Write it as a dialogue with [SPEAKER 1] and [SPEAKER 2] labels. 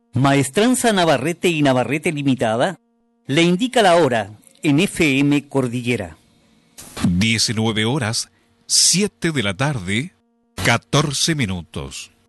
[SPEAKER 1] Maestranza Navarrete y Navarrete Limitada le indica la hora en FM Cordillera.
[SPEAKER 2] 19 horas, 7 de la tarde, 14 minutos.